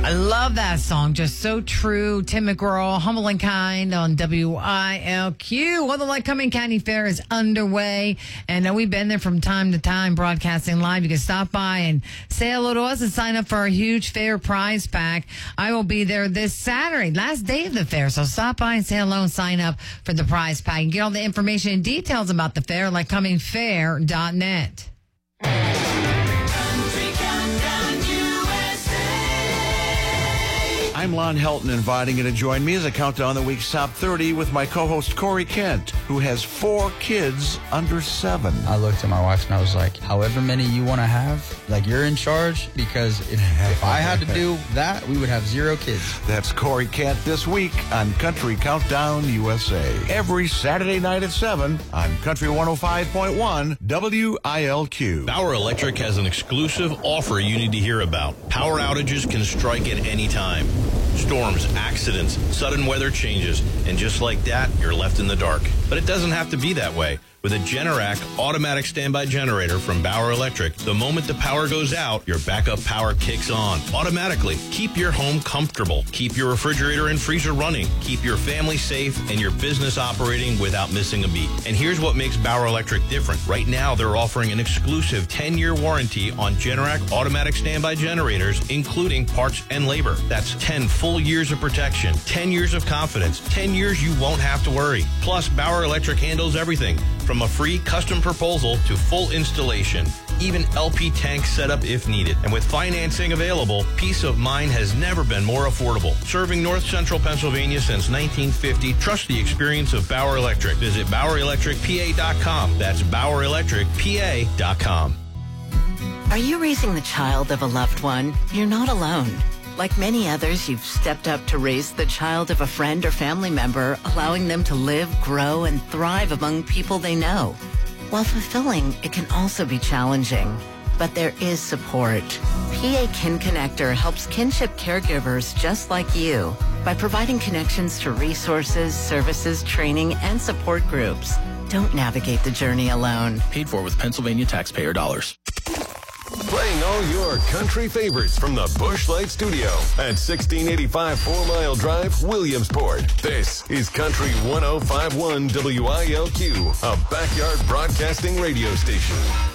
I love that song. Just so true. Tim McGraw, Humble and Kind on WILQ. Well, the Lycoming County Fair is underway, and we've been there from time to time broadcasting live. You can stop by and say hello to us and sign up for our huge fair prize pack. I will be there this Saturday, last day of the fair, so stop by and say hello and sign up for the prize pack. You can get all the information and details about the fair at lycomingfair.net. I'm Lon Helton, inviting you to join me as I count down the week's top 30 with my co-host Corey Kent, who has 4 kids under 7. I looked at my wife and I was like, however many you want to have, like, you're in charge, because if I had to do that, we would have 0 kids. That's Corey Kent this week on Country Countdown USA. Every Saturday night at 7 on Country 105.1 WILQ. Bauer Electric has an exclusive offer you need to hear about. Power outages can strike at any time. Storms, accidents, sudden weather changes, and just like that, you're left in the dark. But it doesn't have to be that way. With a Generac automatic standby generator from Bauer Electric, the moment the power goes out, your backup power kicks on automatically. Keep your home comfortable. Keep your refrigerator and freezer running. Keep your family safe and your business operating without missing a beat. And here's what makes Bauer Electric different. Right now, they're offering an exclusive 10-year warranty on Generac automatic standby generators, including parts and labor. That's 10 full years of protection, 10 years of confidence, 10 years you won't have to worry. Plus, Bauer Electric handles everything from a free custom proposal to full installation, even LP tank setup if needed. And with financing available, peace of mind has never been more affordable. Serving North Central Pennsylvania since 1950, trust the experience of Bauer Electric. Visit BauerElectricPA.com. That's BauerElectricPA.com. Are you raising the child of a loved one? You're not alone. Like many others, you've stepped up to raise the child of a friend or family member, allowing them to live, grow, and thrive among people they know. While fulfilling, it can also be challenging. But there is support. PA Kin Connector helps kinship caregivers just like you by providing connections to resources, services, training, and support groups. Don't navigate the journey alone. Paid for with Pennsylvania taxpayer dollars. Playing all your country favorites from the Busch Light Studio at 1685 4 Mile Drive, Williamsport. This is Country 105.1 WILQ, a backyard broadcasting radio station.